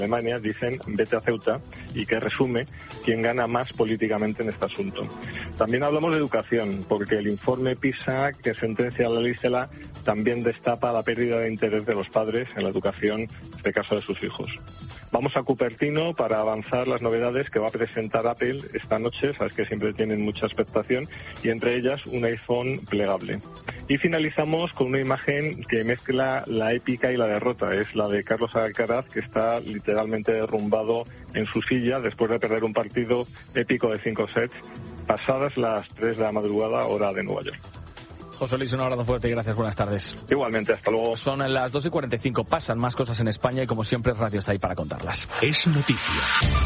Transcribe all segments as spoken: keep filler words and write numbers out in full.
Alemania dicen vete a Ceuta y que resume quién gana más políticamente en este asunto. También hablamos de educación, porque el informe PISA que sentencia a la ley Celaá también destapa la pérdida de interés de los padres en la educación, en este caso de sus hijos. Vamos a Cupertino para avanzar las novedades que va a presentar Apple esta noche, sabes que siempre tienen mucha expectación, y entre ellas un iPhone plegable. Y finalizamos con una imagen que mezcla la épica y la derrota, es la de Carlos Alcaraz, que está literalmente derrumbado en su silla después de perder un partido épico de cinco sets, pasadas las tres de la madrugada, hora de Nueva York. José Luis, un abrazo fuerte y gracias, buenas tardes. Igualmente, hasta luego. Son las dos y cuarenta y cinco, pasan más cosas en España y como siempre Radio está ahí para contarlas. Es noticia.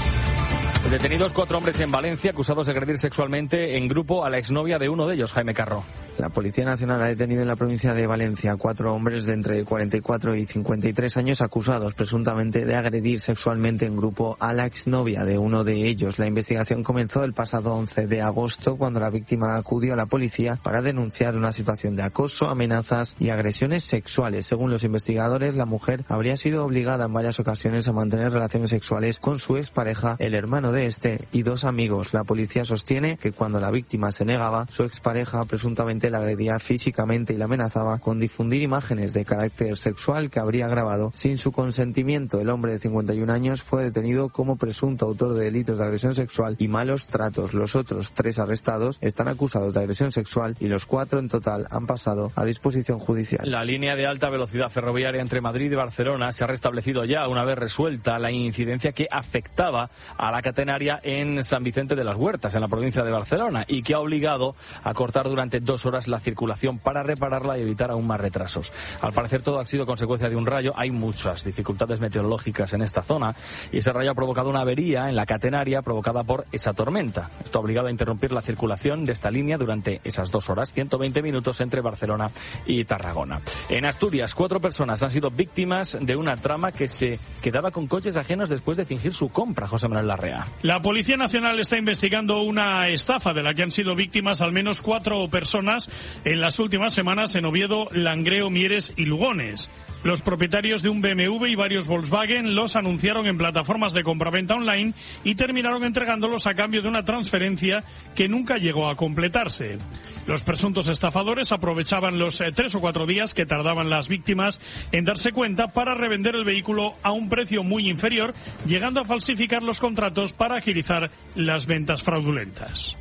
Detenidos cuatro hombres en Valencia acusados de agredir sexualmente en grupo a la exnovia de uno de ellos, Jaime Carro. La Policía Nacional ha detenido en la provincia de Valencia a cuatro hombres de entre cuarenta y cuatro y cincuenta y tres años acusados presuntamente de agredir sexualmente en grupo a la exnovia de uno de ellos. La investigación comenzó el pasado once de agosto cuando la víctima acudió a la policía para denunciar una situación de acoso, amenazas y agresiones sexuales. Según los investigadores, la mujer habría sido obligada en varias ocasiones a mantener relaciones sexuales con su expareja, el hermano de este y dos amigos. La policía sostiene que cuando la víctima se negaba, su expareja presuntamente la agredía físicamente y la amenazaba con difundir imágenes de carácter sexual que habría grabado sin su consentimiento. El hombre de cincuenta y un años fue detenido como presunto autor de delitos de agresión sexual y malos tratos. Los otros tres arrestados están acusados de agresión sexual y los cuatro en total han pasado a disposición judicial. La línea de alta velocidad ferroviaria entre Madrid y Barcelona se ha restablecido ya una vez resuelta la incidencia que afectaba a la catenaria en San Vicente de las Huertas, en la provincia de Barcelona, y que ha obligado a cortar durante dos horas la circulación para repararla y evitar aún más retrasos. Al parecer todo ha sido consecuencia de un rayo. Hay muchas dificultades meteorológicas en esta zona y ese rayo ha provocado una avería en la catenaria provocada por esa tormenta. Esto ha obligado a interrumpir la circulación de esta línea durante esas dos horas, ciento veinte minutos entre Barcelona y Tarragona. En Asturias, cuatro personas han sido víctimas de una trama que se quedaba con coches ajenos después de fingir su compra. José Manuel Larrea. La Policía Nacional está investigando una estafa de la que han sido víctimas al menos cuatro personas en las últimas semanas en Oviedo, Langreo, Mieres y Lugones. Los propietarios de un B M W y varios Volkswagen los anunciaron en plataformas de compraventa online y terminaron entregándolos a cambio de una transferencia que nunca llegó a completarse. Los presuntos estafadores aprovechaban los eh, tres o cuatro días que tardaban las víctimas en darse cuenta para revender el vehículo a un precio muy inferior, llegando a falsificar los contratos para agilizar las ventas fraudulentas.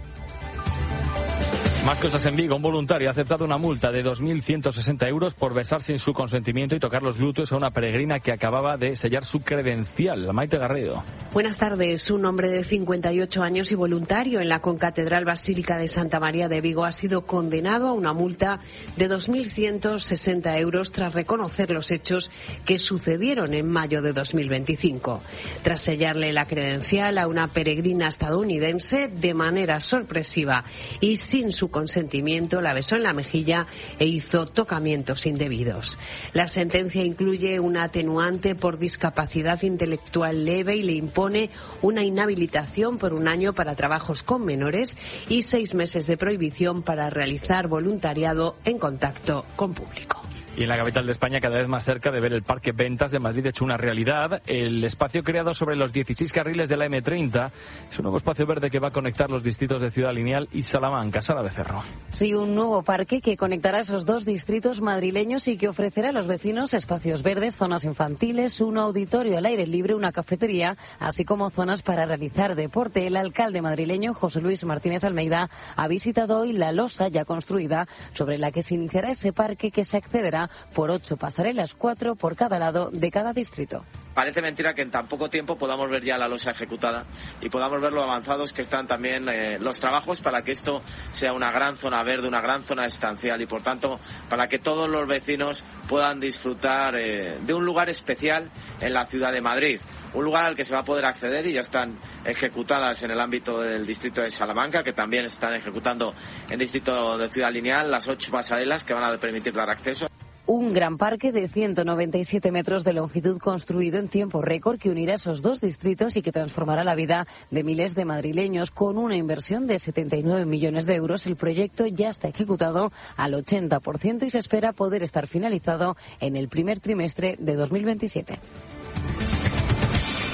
Más cosas en Vigo. Un voluntario ha aceptado una multa de dos mil ciento sesenta euros por besar sin su consentimiento y tocar los glúteos a una peregrina que acababa de sellar su credencial. Maite Garrido. Buenas tardes. Un hombre de cincuenta y ocho años y voluntario en la Concatedral Basílica de Santa María de Vigo ha sido condenado a una multa de dos mil ciento sesenta euros tras reconocer los hechos que sucedieron en mayo de dos mil veinticinco. Tras sellarle la credencial a una peregrina estadounidense de manera sorpresiva y sin su consentimiento, la besó en la mejilla e hizo tocamientos indebidos. La sentencia incluye una atenuante por discapacidad intelectual leve y le impone una inhabilitación por un año para trabajos con menores y seis meses de prohibición para realizar voluntariado en contacto con público. Y en la capital de España, cada vez más cerca de ver el Parque Ventas de Madrid hecho una realidad. El espacio creado sobre los dieciséis carriles de la eme treinta es un nuevo espacio verde que va a conectar los distritos de Ciudad Lineal y Salamanca. Sala Becerro. Sí, un nuevo parque que conectará esos dos distritos madrileños y que ofrecerá a los vecinos espacios verdes, zonas infantiles, un auditorio al aire libre, una cafetería, así como zonas para realizar deporte. El alcalde madrileño, José Luis Martínez Almeida, ha visitado hoy la losa ya construida sobre la que se iniciará ese parque que se accederá por ocho pasarelas, cuatro por cada lado de cada distrito. Parece mentira que en tan poco tiempo podamos ver ya la losa ejecutada y podamos ver lo avanzados que están también eh, los trabajos para que esto sea una gran zona verde, una gran zona estancial y por tanto para que todos los vecinos puedan disfrutar eh, de un lugar especial en la ciudad de Madrid. Un lugar al que se va a poder acceder y ya están ejecutadas en el ámbito del distrito de Salamanca, que también están ejecutando en el distrito de Ciudad Lineal las ocho pasarelas que van a permitir dar acceso. Un gran parque de ciento noventa y siete metros de longitud construido en tiempo récord que unirá esos dos distritos y que transformará la vida de miles de madrileños. Con una inversión de setenta y nueve millones de euros, el proyecto ya está ejecutado al ochenta por ciento y se espera poder estar finalizado en el primer trimestre de dos mil veintisiete.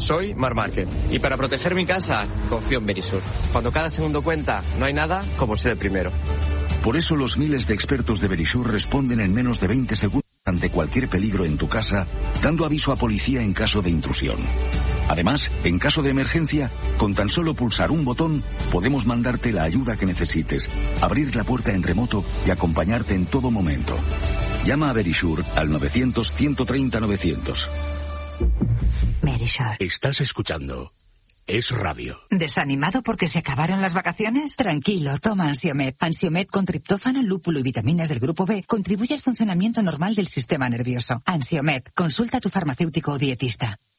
Soy Mar Márquez y para proteger mi casa confío en Verisur. Cuando cada segundo cuenta, no hay nada como ser el primero. Por eso los miles de expertos de Verisur responden en menos de veinte segundos ante cualquier peligro en tu casa, dando aviso a policía en caso de intrusión. Además, en caso de emergencia, con tan solo pulsar un botón, podemos mandarte la ayuda que necesites, abrir la puerta en remoto y acompañarte en todo momento. Llama a Verisur al novecientos, ciento treinta, novecientos. Verisur. Estás escuchando Es Radio. ¿Desanimado porque se acabaron las vacaciones? Tranquilo, toma Ansiomed. Ansiomed con triptófano, lúpulo y vitaminas del grupo B contribuye al funcionamiento normal del sistema nervioso. Ansiomed, consulta a tu farmacéutico o dietista.